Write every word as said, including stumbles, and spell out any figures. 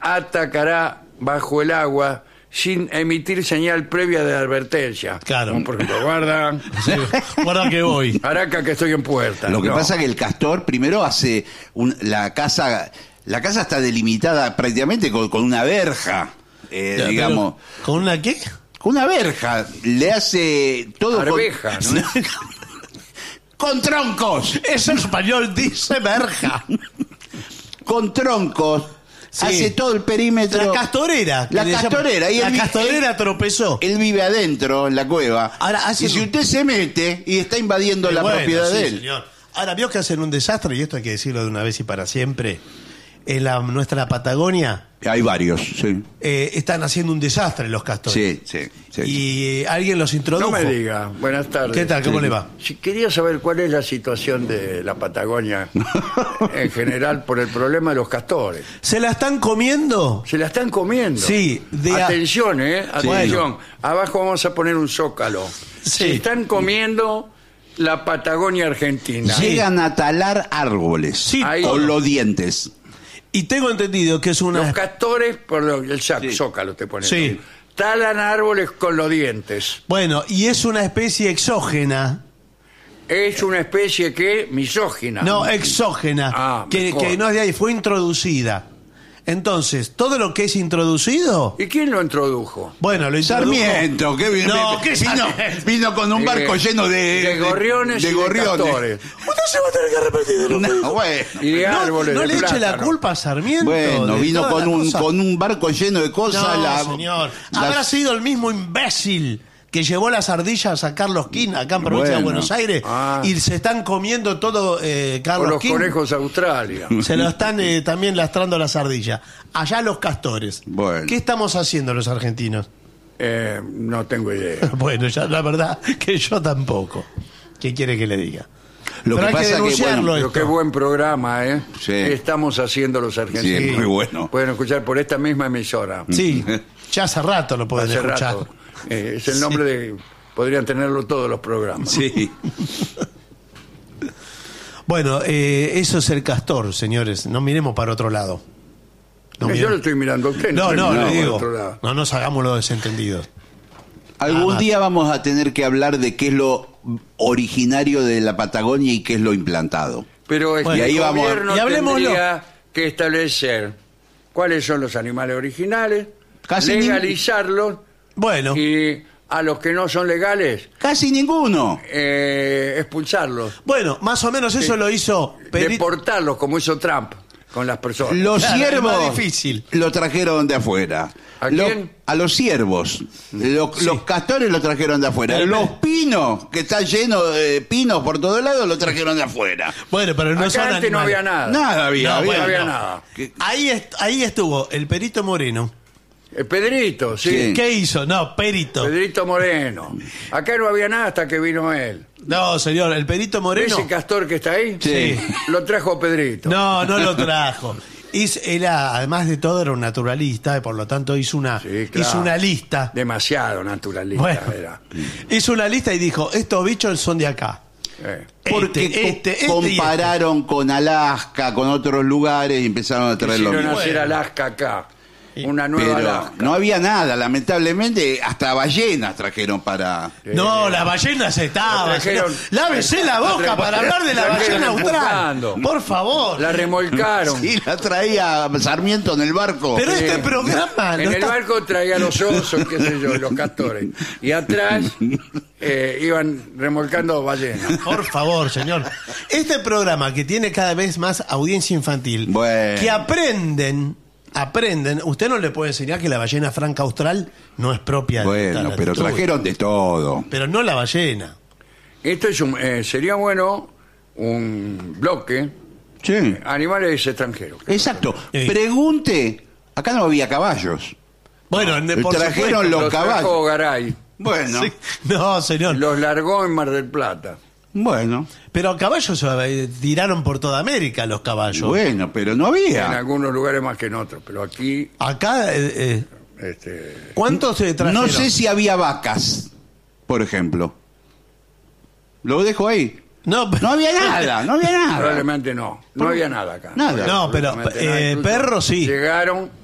atacará bajo el agua sin emitir señal previa de advertencia. Claro. Como por ejemplo, guarda, Sí, guarda que voy. Araca que estoy en puerta. Lo que No. pasa es que el castor primero hace un- la casa, la casa está delimitada prácticamente con, con una verja, eh, Ya, digamos, pero, ¿con una qué? con una verja, le hace todo con- Arveja, ¿no? con troncos, Eso en español dice verja. con troncos, Sí. hace todo el perímetro. La castorera. que La le llaman. castorera, y la el- castorera el- tropezó. Él vive adentro, en la cueva. Ahora, hace y si un- usted se mete y está invadiendo Eh, la bueno, propiedad sí, de él. señor. Ahora, vio que hacen un desastre, y esto hay que decirlo de una vez y para siempre. En la, nuestra Patagonia Hay varios, sí. eh, están haciendo un desastre los castores. Sí, sí, sí. Y eh, alguien los introdujo. No me diga. Buenas tardes. ¿Qué tal? ¿Cómo Sí. le va? Si quería saber cuál es la situación de la Patagonia en general por el problema de los castores. ¿Se la están comiendo? Se la están comiendo. Sí, de a- Atención, ¿eh? Atención. Abajo vamos a poner un zócalo. Sí. Se están comiendo la Patagonia Argentina. Sí. Llegan a talar árboles Sí, Ahí- con los dientes. Y tengo entendido que es una... Los castores, por lo- el sac- Sí. zócalo te ponen. Sí. Talan árboles con los dientes. Bueno, y es una especie exógena. Es una especie que misógina. No, exógena. Ah, que, mejor. que no es de ahí, fue introducida. Entonces, todo lo que es introducido... ¿Y quién lo introdujo? Bueno, lo introdujo... Sarmiento, que vino, No, ¿qué vino, Sarmiento? vino con un barco Eh, lleno de, de gorriones de y de gorriones. castores. Usted se va a tener que arrepentir de lo que No, dijo. bueno. Y de No, árboles no de le eche la plátano. culpa a Sarmiento. Bueno, de vino todas con las un, cosas. con un barco lleno de cosas. No, la- señor. la- Habrá sido el mismo imbécil que llevó las ardillas a Carlos King, acá en provincia de Bueno. Buenos Aires, Ah. y se están comiendo todo eh, O Carlos los King. conejos de Australia. Se lo están eh, también lastrando las ardillas. Allá los castores. Bueno. ¿Qué estamos haciendo los argentinos? Eh, no tengo idea. Bueno, ya la verdad que yo tampoco. ¿Qué quiere que le diga? Lo Pero que hay pasa que que, denunciarlo bueno, Pero esto. qué buen programa, ¿eh? Sí. Estamos haciendo los argentinos. Sí, es muy bueno. Pueden escuchar por esta misma emisora. Sí, ya hace rato lo pueden Hace escuchar. rato. Eh, es el nombre de... Podrían tenerlo todos los programas. Sí. Bueno, eh, eso es el castor, señores. No miremos para otro lado. No, Eh, Yo miremos- lo estoy mirando a usted. no, estoy no, mirando le por digo. otro lado. No nos hagamos los desentendidos. Algún Ah, día vamos a tener que hablar de qué es lo originario de la Patagonia y qué es lo implantado. Pero este Bueno, y ahí el vamos a- gobierno y hablemoslo. tendría que establecer cuáles son los animales originales, Casi ni- legalizarlos Bueno, y a los que no son legales Casi ninguno. eh, expulsarlos, bueno, más o menos eso lo hizo Peri- deportarlos como hizo Trump con las personas. Los Claro, es ciervos más difícil. lo trajeron de afuera. ¿A Lo- quién? a los ciervos. Lo- Sí. Los castores lo trajeron de afuera. Pero- Los pinos, que está lleno de pinos por todos lados, lo trajeron de afuera. Bueno, pero no Acá son antes no animales. había nada. Nada había. No, había- bueno, no había no. nada. Ahí, est- ahí estuvo el Perito Moreno. El Pedrito, sí. Sí. ¿Qué hizo? No, Perito. Pedrito Moreno. Acá no había nada hasta que vino él. No, señor, el Perito Moreno. ¿Ese castor que está ahí? Sí. Lo trajo Pedrito. No, no lo trajo. Hizo- era, además de todo, era un naturalista y por lo tanto hizo una, Sí, claro. hizo una lista. Demasiado naturalista Bueno, era. hizo una lista y dijo, estos bichos son de acá. Eh. Porque Este, co- este, este y compararon con Alaska, con otros lugares y empezaron a traer lo Quisieron mismo. hacer Bueno. Alaska acá. Una nueva Pero Alaska. no había nada, lamentablemente, hasta ballenas trajeron para... No, la ballena se estaba. La trajeron- señor. Lávese la boca la para hablar de la trajeron ballena austral. empujando. Por favor. La remolcaron. Sí, la traía Sarmiento en el barco. Pero Sí. este programa. En lo el está- barco traía los osos, qué sé yo, los castores. Y atrás eh, iban remolcando ballenas. Por favor, señor. Este programa que tiene cada vez más audiencia infantil, Bueno. que aprenden, aprenden. Usted no le puede enseñar que la ballena franca austral no es propia de Bueno, tal pero latitud. trajeron de todo. Pero no la ballena. Esto es un, eh, sería bueno un bloque Sí. animales extranjeros. Exacto. Sí. Pregunte, acá no había caballos. Bueno, por trajeron supuesto. los Los trajo caballos. Garay. Bueno, Sí. No, señor. Los largó en Mar del Plata. bueno, Pero caballos eh, tiraron por toda América los caballos. bueno, pero no En había. algunos lugares más que en otros. Pero aquí, Acá, eh, eh, este, ¿cuántos se trajeron? No sé si había vacas, por ejemplo. Lo dejo ahí. No, No había nada, no había nada. probablemente no. No había nada acá. Nada. No, pero Absolutamente nada. eh, Incluso perros sí. Llegaron